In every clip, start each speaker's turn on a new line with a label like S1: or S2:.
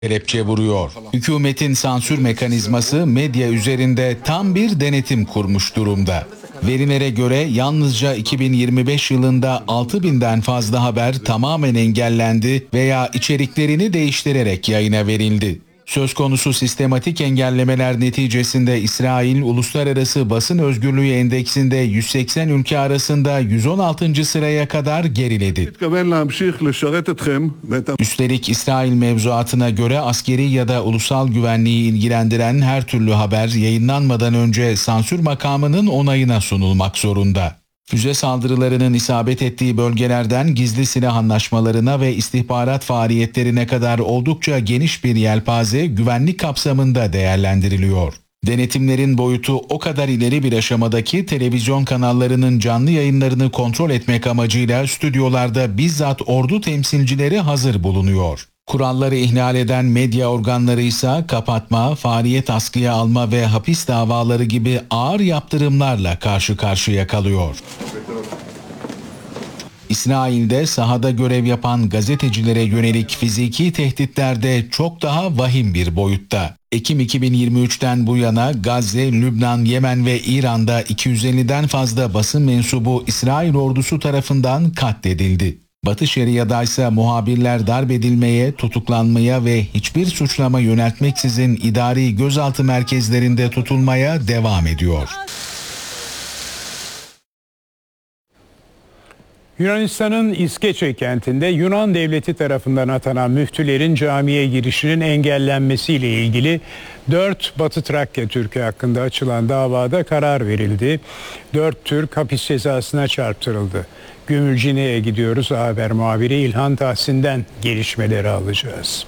S1: kelepçe vuruyor. Hükümetin sansür mekanizması medya üzerinde tam bir denetim kurmuş durumda. Verilere göre yalnızca 2025 yılında 6.000'den fazla haber tamamen engellendi veya içeriklerini değiştirerek yayına verildi. Söz konusu sistematik engellemeler neticesinde İsrail Uluslararası Basın Özgürlüğü Endeksinde 180 ülke arasında 116. sıraya kadar geriledi. Üstelik İsrail mevzuatına göre askeri ya da ulusal güvenliği ilgilendiren her türlü haber yayınlanmadan önce sansür makamının onayına sunulmak zorunda. Füze saldırılarının isabet ettiği bölgelerden gizli silah anlaşmalarına ve istihbarat faaliyetlerine kadar oldukça geniş bir yelpaze güvenlik kapsamında değerlendiriliyor. Denetimlerin boyutu o kadar ileri bir aşamadaki televizyon kanallarının canlı yayınlarını kontrol etmek amacıyla stüdyolarda bizzat ordu temsilcileri hazır bulunuyor. Kuralları ihlal eden medya organları ise kapatma, faaliyet askıya alma ve hapis davaları gibi ağır yaptırımlarla karşı karşıya kalıyor. İsrail'de sahada görev yapan gazetecilere yönelik fiziki tehditler de çok daha vahim bir boyutta. Ekim 2023'ten bu yana Gazze, Lübnan, Yemen ve İran'da 250'den fazla basın mensubu İsrail ordusu tarafından katledildi. Batı Şeria'da ise muhabirler darp edilmeye, tutuklanmaya ve hiçbir suçlama yöneltmeksizin idari gözaltı merkezlerinde tutulmaya devam ediyor.
S2: Yunanistan'ın İskeçe kentinde Yunan devleti tarafından atanan müftülerin camiye girişinin engellenmesiyle ilgili 4 Batı Trakya Türk'ü hakkında açılan davada karar verildi. 4 Türk hapis cezasına çarptırıldı. Gümülcine'ye gidiyoruz. Haber muhabiri İlhan Tahsin'den gelişmeleri alacağız.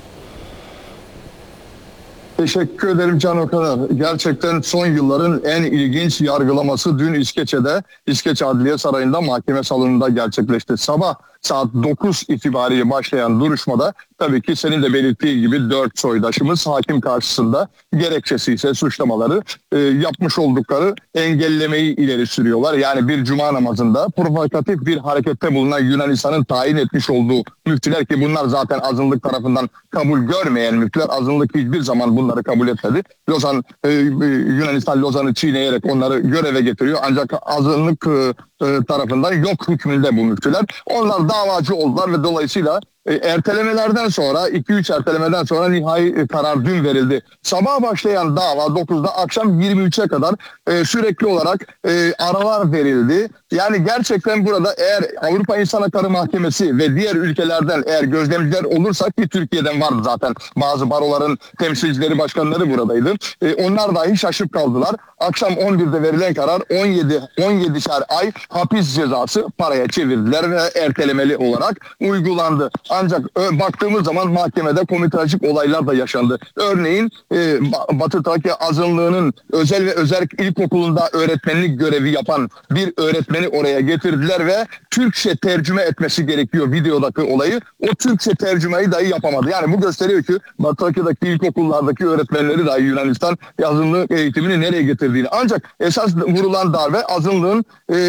S3: Teşekkür ederim Can Okaner. Gerçekten son yılların en ilginç yargılaması dün İskeçe'de, İskeçe Adliye Sarayı'nda mahkeme salonunda gerçekleşti. Sabah saat 9 itibariyle başlayan duruşmada tabii ki senin de belirttiği gibi 4 soydaşımız hakim karşısında gerekçesi ise suçlamaları yapmış oldukları engellemeyi ileri sürüyorlar. Yani bir cuma namazında provokatif bir harekette bulunan Yunanistan'ın tayin etmiş olduğu müftüler ki bunlar zaten azınlık tarafından kabul görmeyen müftüler, azınlık hiçbir zaman bunları kabul etmedi. Yunanistan Lozan'ı çiğneyerek onları göreve getiriyor ancak azınlık tarafından yok hükmünde bu müftüler. Onlar davacı oldular ve dolayısıyla ertelemelerden sonra 2-3 ertelemeden sonra nihai karar dün verildi. Sabah başlayan dava 9'da akşam 23'e kadar sürekli olarak aralar verildi. Yani gerçekten burada eğer Avrupa İnsan Hakları Mahkemesi ve diğer ülkelerden eğer gözlemciler olursa ki Türkiye'den vardı zaten bazı baroların temsilcileri başkanları buradaydı. Onlar dahi şaşıp kaldılar. Akşam 11'de verilen karar 17'şer ay hapis cezası paraya çevirdiler ve ertelemeli olarak uygulandı. Ancak baktığımız zaman mahkemede komitolojik olaylar da yaşandı. Örneğin Batı Trakya azınlığının özel ve özerk ilkokulunda öğretmenlik görevi yapan bir öğretmeni oraya getirdiler ve Türkçe tercüme etmesi gerekiyor videodaki olayı. O Türkçe tercümeyi dahi yapamadı. Yani bu gösteriyor ki Batı Trakya'daki ilkokullardaki öğretmenleri dahi Yunanistan azınlık eğitimini nereye getirdiğini. Ancak esas vurulan darbe azınlığın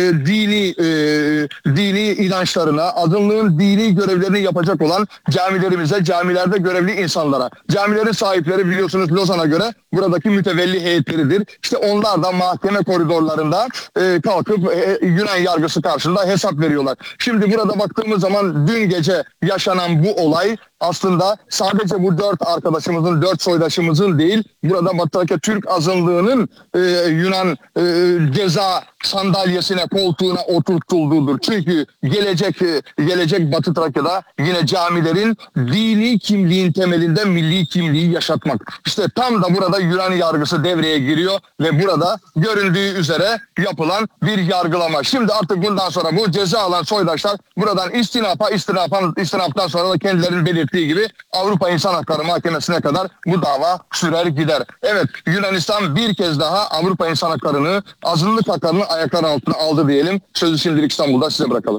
S3: dini inançlarına, azınlığın dini görevlerini yapacak olan camilerimize, camilerde görevli insanlara. Camilerin sahipleri biliyorsunuz Lozan'a göre buradaki mütevelli heyetleridir. İşte onlar da mahkeme koridorlarında kalkıp Yunan yargısı karşısında hesap veriyorlar. Şimdi burada baktığımız zaman dün gece yaşanan bu olay aslında sadece bu 4 arkadaşımızın, 4 soydaşımızın değil, burada Batı Trakya Türk azınlığının Yunan ceza sandalyesine, koltuğuna oturtulduğudur. Çünkü gelecek Batı Trakya'da yine camilerin dini kimliğin temelinde milli kimliği yaşatmak. İşte tam da burada Yunan yargısı devreye giriyor ve burada göründüğü üzere yapılan bir yargılama. Şimdi artık bundan sonra bu ceza alan soydaşlar buradan istinaftan sonra da kendilerinin belirttiği gibi Avrupa İnsan Hakları Mahkemesi'ne kadar bu dava sürer gider. Evet, Yunanistan bir kez daha Avrupa İnsan Hakları'nı, azınlık haklarını ayaklar altına aldı diyelim. Sözü şimdilik İstanbul'da size bırakalım.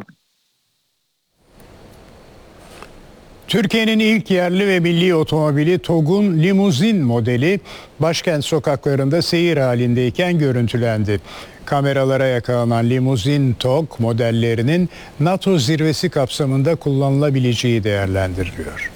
S2: Türkiye'nin ilk yerli ve milli otomobili TOG'un limuzin modeli başkent sokaklarında seyir halindeyken görüntülendi. Kameralara yakalanan limuzin TOG modellerinin NATO zirvesi kapsamında kullanılabileceği değerlendiriliyor.